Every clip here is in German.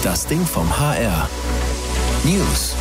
Das Ding vom HR. News.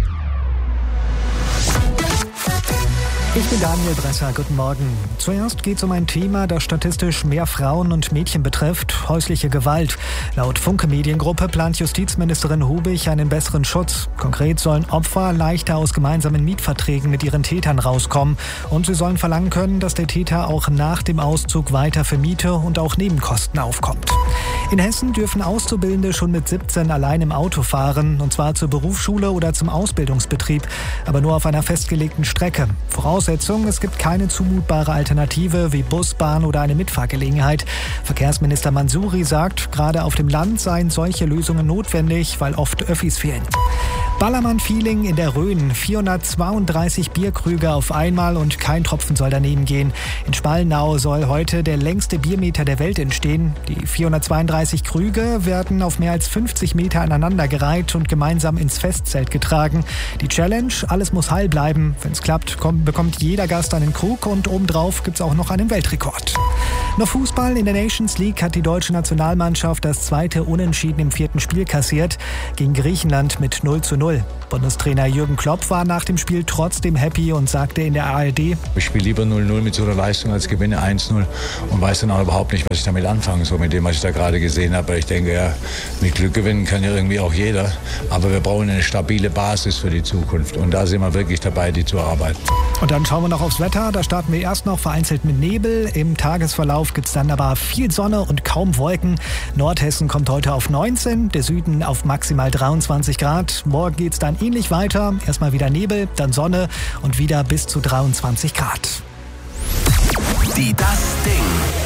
Ich bin Daniel Bresser, guten Morgen. Zuerst geht es um ein Thema, das statistisch mehr Frauen und Mädchen betrifft, häusliche Gewalt. Laut Funke Mediengruppe plant Justizministerin Hubich einen besseren Schutz. Konkret sollen Opfer leichter aus gemeinsamen Mietverträgen mit ihren Tätern rauskommen. Und sie sollen verlangen können, dass der Täter auch nach dem Auszug weiter für Miete und auch Nebenkosten aufkommt. In Hessen dürfen Auszubildende schon mit 17 allein im Auto fahren, und zwar zur Berufsschule oder zum Ausbildungsbetrieb, aber nur auf einer festgelegten Strecke. Voraussetzung: es gibt keine zumutbare Alternative wie Bus, Bahn oder eine Mitfahrgelegenheit. Verkehrsminister Mansouri sagt, gerade auf dem Land seien solche Lösungen notwendig, weil oft Öffis fehlen. Ballermann-Feeling in der Rhön. 432 Bierkrüge auf einmal und kein Tropfen soll daneben gehen. In Spallenau soll heute der längste Biermeter der Welt entstehen. Die 432 Krüge werden auf mehr als 50 Meter aneinandergereiht und gemeinsam ins Festzelt getragen. Die Challenge: alles muss heil bleiben. Wenn es klappt, bekommt jeder Gast einen Krug und obendrauf gibt es auch noch einen Weltrekord. Noch Fußball. In der Nations League hat die deutsche Nationalmannschaft das zweite Unentschieden im 4. Spiel kassiert. Gegen Griechenland mit 0:0. Bundestrainer Jürgen Klopp war nach dem Spiel trotzdem happy und sagte in der ARD: Ich spiele lieber 0:0 mit so einer Leistung als gewinne 1:0 und weiß dann auch überhaupt nicht, was ich damit anfangen soll, mit dem, was ich da gerade gesehen habe. Weil ich denke, ja, mit Glück gewinnen kann ja irgendwie auch jeder. Aber wir brauchen eine stabile Basis für die Zukunft. Und da sind wir wirklich dabei, die zu erarbeiten. Und dann schauen wir noch aufs Wetter. Da starten wir erst noch vereinzelt mit Nebel. Im Tagesverlauf gibt es dann aber viel Sonne und kaum Wolken. Nordhessen kommt heute auf 19, der Süden auf maximal 23 Grad. Morgen geht es dann ähnlich weiter. Erstmal wieder Nebel, dann Sonne und wieder bis zu 23 Grad. Die Das Ding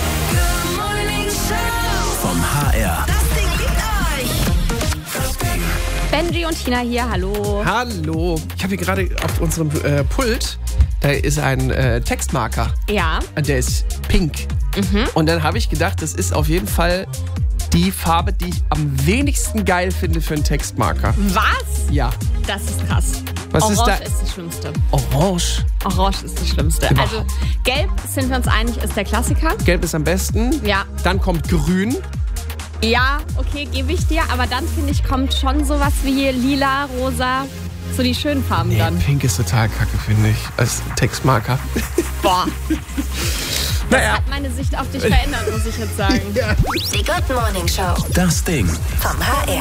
vom HR. Das Ding liegt euch. Benji und Tina hier, hallo. Hallo. Ich habe hier gerade auf unserem Pult, da ist ein Textmarker. Ja. Der ist pink. Und dann habe ich gedacht, das ist auf jeden Fall die Farbe, die ich am wenigsten geil finde für einen Textmarker. Was? Ja. Das ist krass. Was Orange ist da? ist das Schlimmste. Orange. Orange ist das Schlimmste. Genau. Also gelb, sind wir uns einig, ist der Klassiker. Gelb ist am besten. Ja. Dann kommt grün. Ja, okay, gebe ich dir. Aber dann, finde ich, kommt schon sowas wie lila, rosa, so die schönen Farben dann. Pink ist total kacke, finde ich, als Textmarker. Boah. Das Naja. hat meine Sicht auf dich verändert, muss ich jetzt sagen. Die Good Morning Show Das Ding. vom HR.